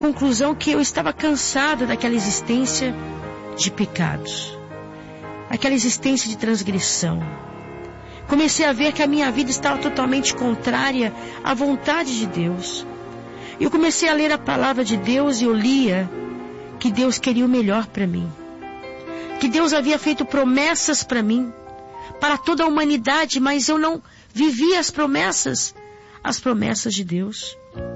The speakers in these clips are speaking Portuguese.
conclusão que eu estava cansada daquela existência de pecados, aquela existência de transgressão. Comecei a ver que a minha vida estava totalmente contrária à vontade de Deus. Eu comecei a ler a palavra de Deus e eu lia que Deus queria o melhor para mim, que Deus havia feito promessas para mim, para toda a humanidade, mas eu não vivia as promessas de Deus.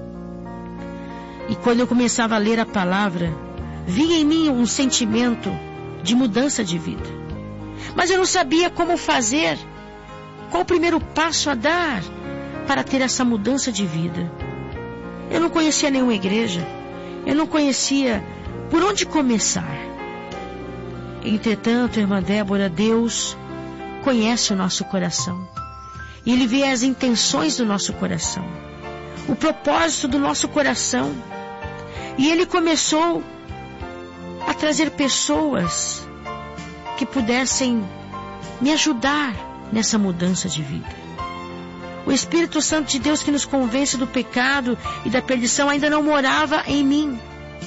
E quando eu começava a ler a palavra, vinha em mim um sentimento de mudança de vida. Mas eu não sabia como fazer, qual o primeiro passo a dar para ter essa mudança de vida. Eu não conhecia nenhuma igreja, eu não conhecia por onde começar. Entretanto, irmã Débora, Deus conhece o nosso coração. E Ele vê as intenções do nosso coração, o propósito do nosso coração. E Ele começou a trazer pessoas que pudessem me ajudar nessa mudança de vida. O Espírito Santo de Deus que nos convence do pecado e da perdição ainda não morava em mim.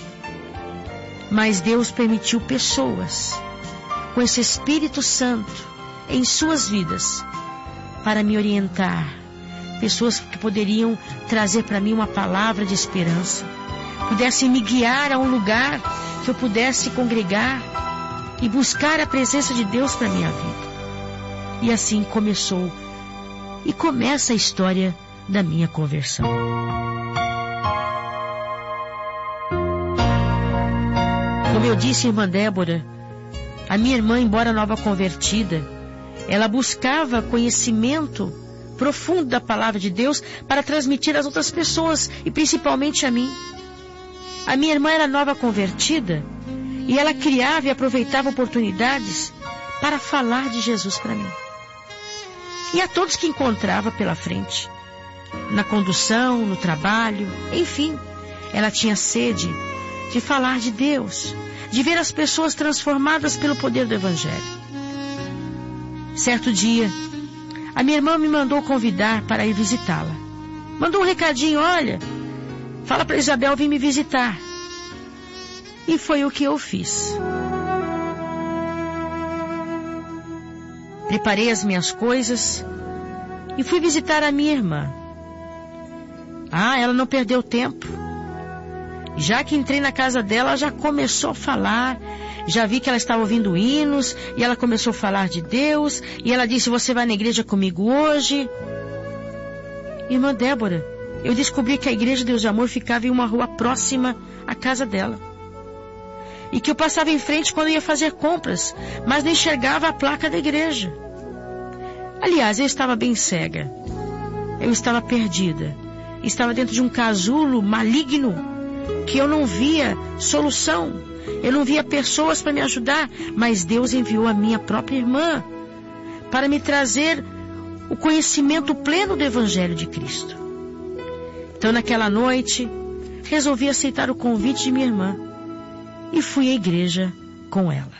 Mas Deus permitiu pessoas com esse Espírito Santo em suas vidas para me orientar. Pessoas que poderiam trazer para mim uma palavra de esperança, pudessem me guiar a um lugar que eu pudesse congregar e buscar a presença de Deus para a minha vida. E assim começou e começa a história da minha conversão. Como eu disse, irmã Débora, a minha irmã, embora nova convertida, ela buscava conhecimento profundo da palavra de Deus para transmitir às outras pessoas e principalmente a mim. A minha irmã era nova convertida e ela criava e aproveitava oportunidades para falar de Jesus para mim. E a todos que encontrava pela frente, na condução, no trabalho, enfim, ela tinha sede de falar de Deus, de ver as pessoas transformadas pelo poder do Evangelho. Certo dia, a minha irmã me mandou convidar para ir visitá-la. Mandou um recadinho: olha, fala para Isabel vir me visitar. E foi o que eu fiz. Preparei as minhas coisas e fui visitar a minha irmã. Ela não perdeu tempo. Já que entrei na casa dela, ela já começou a falar. Já vi que ela estava ouvindo hinos e ela começou a falar de Deus. E ela disse: você vai na igreja comigo hoje? Irmã Débora, eu descobri que a igreja Deus de Amor ficava em uma rua próxima à casa dela. E que eu passava em frente quando ia fazer compras, mas não enxergava a placa da igreja. Aliás, eu estava bem cega. Eu estava perdida. Estava dentro de um casulo maligno que eu não via solução. Eu não via pessoas para me ajudar, mas Deus enviou a minha própria irmã para me trazer o conhecimento pleno do Evangelho de Cristo. Então, naquela noite, resolvi aceitar o convite de minha irmã e fui à igreja com ela.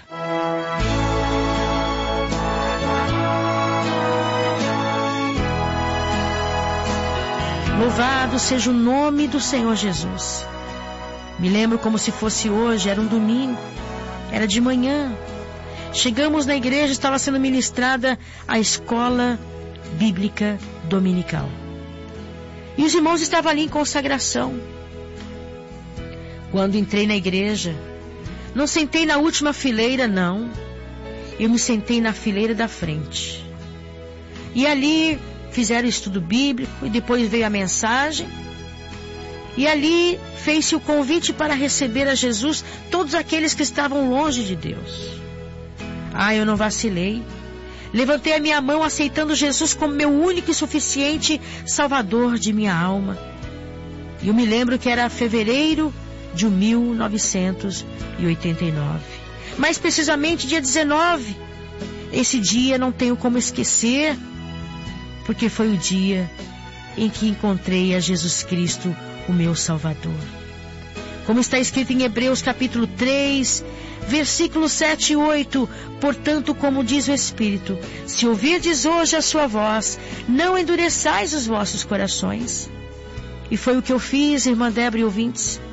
Louvado seja o nome do Senhor Jesus. Me lembro como se fosse hoje, era um domingo, era de manhã. Chegamos na igreja, estava sendo ministrada a escola bíblica dominical. E os irmãos estavam ali em consagração. Quando entrei na igreja, não sentei na última fileira, não. Eu me sentei na fileira da frente. E ali fizeram o estudo bíblico e depois veio a mensagem. E ali fez-se o convite para receber a Jesus todos aqueles que estavam longe de Deus. Eu não vacilei. Levantei a minha mão aceitando Jesus como meu único e suficiente Salvador de minha alma. E eu me lembro que era fevereiro de 1989. Mais precisamente dia 19. Esse dia não tenho como esquecer, porque foi o dia em que encontrei a Jesus Cristo, o meu Salvador. Como está escrito em Hebreus capítulo 3, versículos 7 e 8, portanto, como diz o Espírito, se ouvirdes hoje a sua voz, não endureçais os vossos corações. E foi o que eu fiz, irmã Débora e ouvintes.